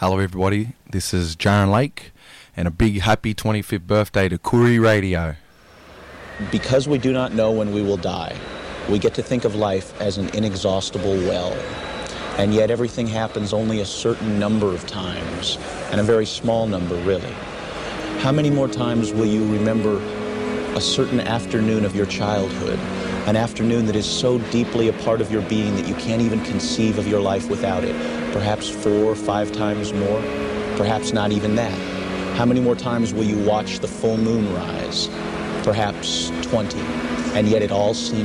Hello everybody, this is Jaron Lake, and a big happy 25th birthday to Koori Radio. Because we do not know when we will die, we get to think of life as an inexhaustible well. And yet everything happens only a certain number of times, and a very small number, really. How many more times will you remember a certain afternoon of your childhood, an afternoon that is so deeply a part of your being that you can't even conceive of your life without it? Perhaps 4 or 5 times more, perhaps not even that. How many more times will you watch the full moon rise? Perhaps 20, and yet it all seems